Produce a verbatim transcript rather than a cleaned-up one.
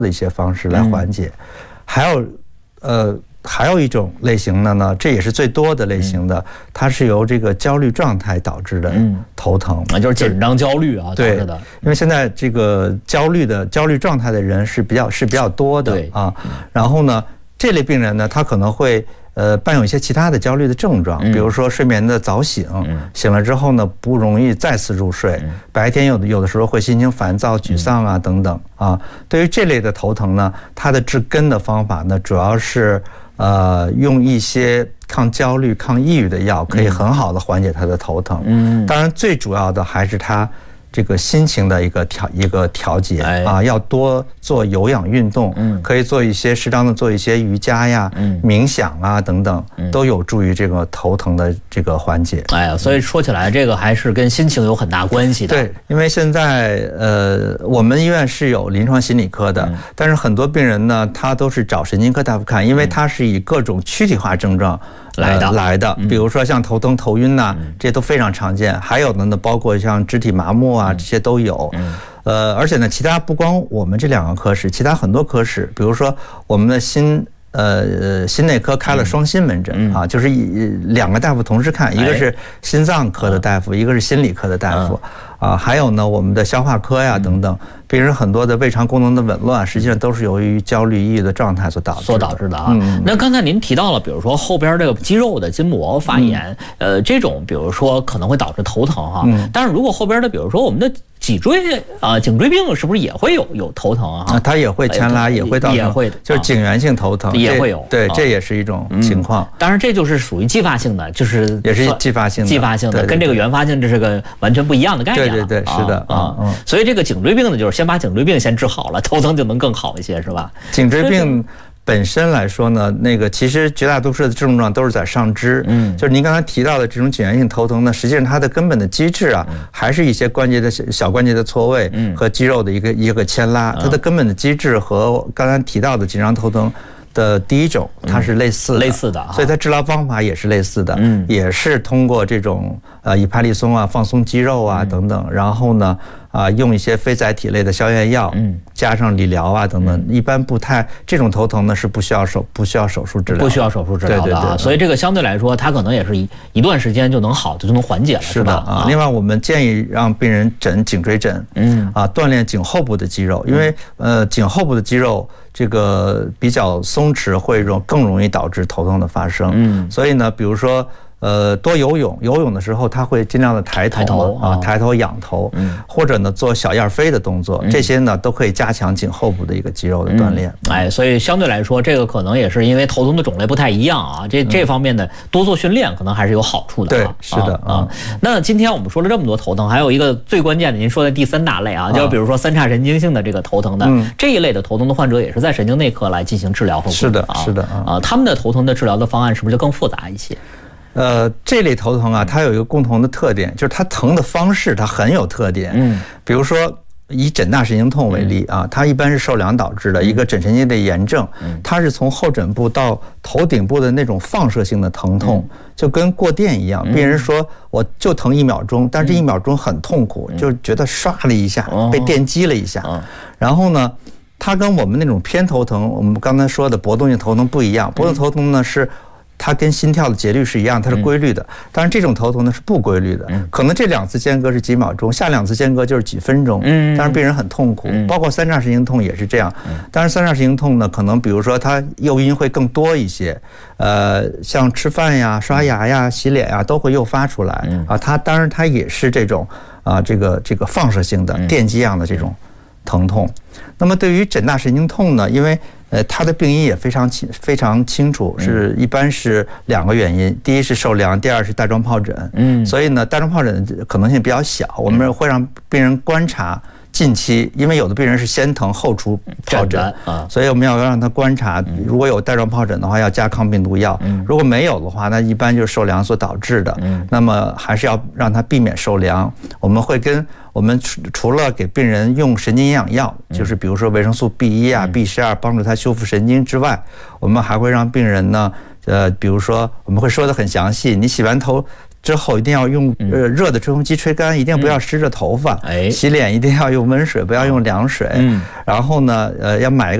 的一些方式来缓解。嗯、还有，呃。还有一种类型的呢，这也是最多的类型的，它是由这个焦虑状态导致的头疼， 那、嗯、就是紧张焦虑啊导致的。 因为现在这个焦虑的焦虑状态的人是比较是比较多的啊。然后呢，这类病人呢，他可能会呃伴有一些其他的焦虑的症状，比如说睡眠的早醒，醒了之后呢不容易再次入睡，白天有的有的时候会心情烦躁、沮丧啊等等啊。对于这类的头疼呢，它的治根的方法呢，主要是。呃，用一些抗焦虑、抗抑郁的药，可以很好的缓解他的头疼。嗯，当然最主要的还是他这个心情的一个调一个调节啊，要多做有氧运动，嗯，可以做一些适当的做一些瑜伽呀、冥想啊等等，都有助于这个头疼的这个缓解。 哎呀，所以说起来，这个还是跟心情有很大关系的。 对，因为现在呃，我们医院是有临床心理科的，但是很多病人呢，他都是找神经科大夫看，因为他是以各种躯体化症状。来的来的，比如说像头疼、头晕呐、啊，这些都非常常见。还有的呢，包括像肢体麻木啊，这些都有。呃，而且呢，其他不光我们这两个科室，其他很多科室，比如说我们的心呃心内科开了双心门诊啊，就是两个大夫同时看，一个是心脏科的大夫，一个是心理科的大夫。啊，还有呢，我们的消化科呀等等，病人很多的胃肠功能的紊乱，实际上都是由于焦虑、抑郁的状态所导致所导致的啊。嗯、那刚才您提到了，比如说后边这个肌肉的筋膜发炎，嗯、呃，这种比如说可能会导致头疼哈。嗯、但是如果后边的，比如说我们的脊椎啊、呃，颈椎病是不是也会有有头疼啊？ 啊，它也会牵拉，也会造成， 也会就是颈源性头疼也会有。 对，这也是一种情况。 当然，这就是属于继发性的，就是也是继发性的， 继发性的，跟这个原发性这是个完全不一样的概念。 对对对，是的啊。所以这个颈椎病呢，就是先把颈椎病先治好了，头疼就能更好一些，是吧？ 颈椎病本身来说呢，那个其实绝大多数的症状都是在上肢，嗯，就是您刚才提到的这种颈源性头疼呢，实际上它的根本的机制啊，还是一些关节的小关节的错位和肌肉的一个一个牵拉，它的根本的机制和刚才提到的紧张头疼的第一种，它是类似的， 类似的， 所以它治疗方法也是类似的，嗯，也是通过这种呃以帕利松啊放松肌肉啊等等，然后呢。啊，用一些非甾体类的消炎药，嗯，加上理疗啊等等，一般不太这种头疼呢是不需要手不需要手术治疗， 不需要手术治疗的啊。对对对，所以这个相对来说，它可能也是一一段时间就能好的，就能缓解了， 是吧？啊。另外，我们建议让病人枕颈椎枕，嗯，啊，锻炼颈后部的肌肉，因为呃颈后部的肌肉这个比较松弛，会容更容易导致头疼的发生。嗯，所以呢，比如说。呃，多游泳，游泳的时候他会尽量的抬头，抬头啊，抬头仰头，嗯，或者呢做小燕飞的动作，这些呢都可以加强颈后部的一个肌肉的锻炼。 哎，所以相对来说，这个可能也是因为头疼的种类不太一样啊，这这方面的多做训练可能还是有好处的。 对，是的啊。 那今天我们说了这么多头疼，还有一个最关键的，您说的第三大类啊，就是比如说三叉神经性的这个头疼的这一类的头疼的患者，也是在神经内科来进行治疗和管理。 是的，是的啊。 他们的头疼的治疗的方案是不是就更复杂一些？ 呃，这类头疼啊，它有一个共同的特点，就是它疼的方式它很有特点。嗯，比如说以枕大神经痛为例啊，它一般是受凉导致的一个枕神经的炎症，它是从后枕部到头顶部的那种放射性的疼痛，就跟过电一样。病人说我就疼一秒钟，但是这一秒钟很痛苦，就觉得唰了一下被电击了一下，然后呢。它跟我们那种偏头疼，我们刚才说的搏动性头疼不一样。搏动头疼呢是它跟心跳的节律是一样，它是规律的。当然这种头疼呢是不规律的，可能这两次间隔是几秒钟，下两次间隔就是几分钟。嗯，当然病人很痛苦，包括三叉神经痛也是这样。当然三叉神经痛呢，可能比如说它诱因会更多一些，呃，像吃饭呀、刷牙呀、洗脸呀都会诱发出来啊。它当然它也是这种啊，这个这个放射性的电击样的这种疼痛。那么对于枕大神经痛呢，因为呃它的病因也非常清非常清楚，是一般是两个原因，第一是受凉，第二是带状疱疹。嗯，所以呢带状疱疹可能性比较小，我们会让病人观察近期，因为有的病人是先疼后出疱疹啊，所以我们要让他观察，如果有带状疱疹的话，要加抗病毒药；如果没有的话，那一般就是受凉所导致的。那么还是要让他避免受凉。我们会跟我们除除了给病人用神经营养药，就是比如说维生素 B 一 啊、B 十二，帮助他修复神经之外，我们还会让病人呢，呃，比如说我们会说得很详细，你洗完头。 之后一定要用呃热的吹风机吹干，一定不要湿着头发。 哎， 洗脸一定要用温水，不要用凉水。嗯，然后呢，呃，要买一个